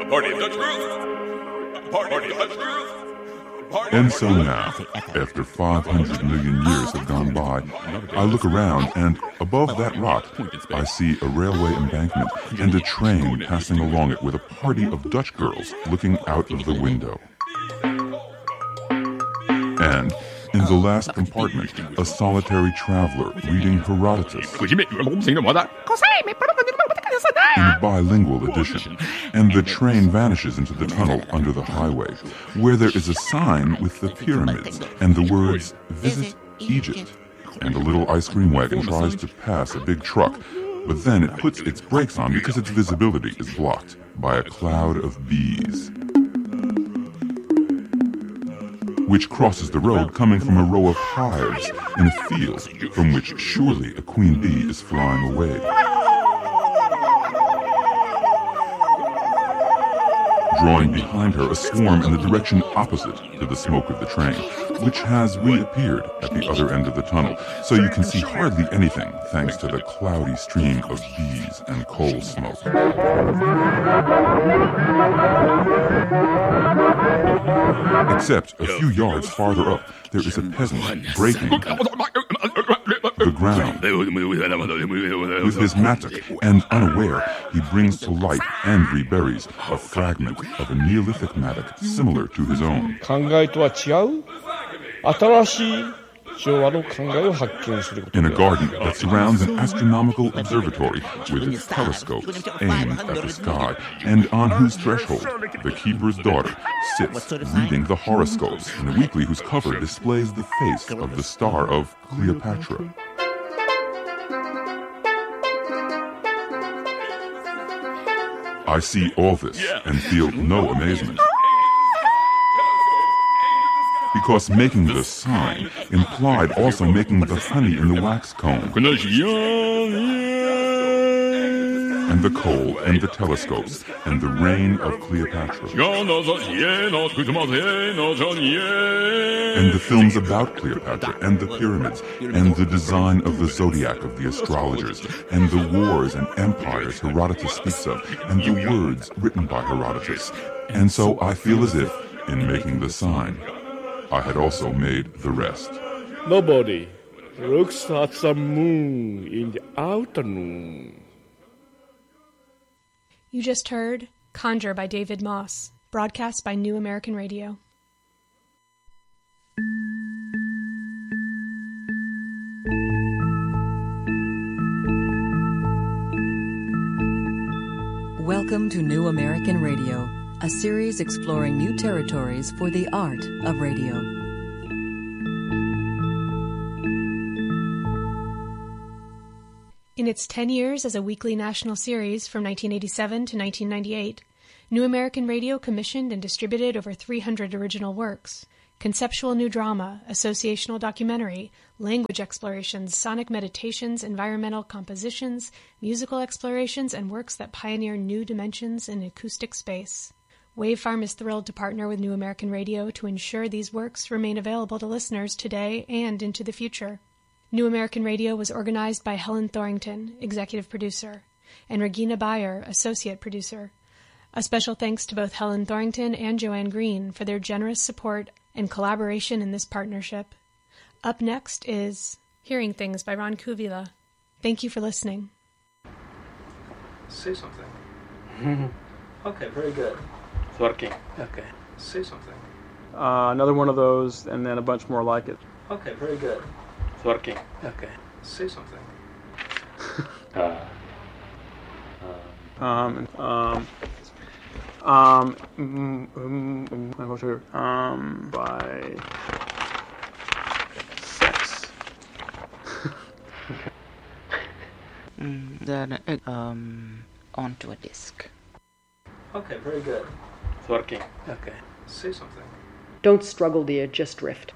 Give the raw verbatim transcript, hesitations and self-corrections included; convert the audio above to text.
Party of Dutch Growth! Party of Dutch Growth! And so now, after five hundred million years have gone by, I look around and above that rock, I see a railway embankment and a train passing along it with a party of Dutch girls looking out of the window. And in the last compartment, a solitary traveler reading Herodotus in a bilingual edition, and the train vanishes into the tunnel under the highway, where there is a sign with the pyramids and the words, "Visit Egypt." And a little ice cream wagon tries to pass a big truck, but then it puts its brakes on because its visibility is blocked by a cloud of bees, which crosses the road coming from a row of hives in a field from which surely a queen bee is flying away, drawing behind her a swarm in the direction opposite to the smoke of the train, which has reappeared at the other end of the tunnel, so you can see hardly anything thanks to the cloudy stream of bees and coal smoke. Except a few yards farther up, there is a peasant breaking the ground with his mattock, and unaware, he brings to light and reburies a fragment of a Neolithic mattock similar to his own. In a garden that surrounds an astronomical observatory with its telescopes aimed at the sky, and on whose threshold the keeper's daughter sits reading the horoscopes in a weekly whose cover displays the face of the star of Cleopatra. I see all this and feel no amazement, because making the sign implied also making the honey in the wax comb, and the coal, and the telescopes, and the reign of Cleopatra, and the films about Cleopatra, and the pyramids, and the design of the zodiac of the astrologers, and the wars and empires Herodotus speaks of, and the words written by Herodotus. And so I feel as if, in making the sign, I had also made the rest. Nobody looks at the moon in the afternoon. You just heard Conjure by David Moss, broadcast by New American Radio. Welcome to New American Radio, a series exploring new territories for the art of radio. In its ten years as a weekly national series from nineteen eighty-seven to nineteen ninety-eight, New American Radio commissioned and distributed over three hundred original works: conceptual new drama, associational documentary, language explorations, sonic meditations, environmental compositions, musical explorations, and works that pioneer new dimensions in acoustic space. Wavefarm is thrilled to partner with New American Radio to ensure these works remain available to listeners today and into the future. New American Radio was organized by Helen Thorington, executive producer, and Regina Bayer, associate producer. A special thanks to both Helen Thorington and Joanne Green for their generous support and collaboration in this partnership. Up next is Hearing Things by Ron Kuvila. Thank you for listening. Say something. Okay, very good. It's working. Okay. Say something. Uh, another one of those, and then a bunch more like it. Okay, very good. It's working. Okay. Say something. uh, um, um, um, um, um, um, um, by sex. mm, then, um, onto a disc. Okay, very good. It's working. Okay. Say something. Don't struggle, dear, just drift.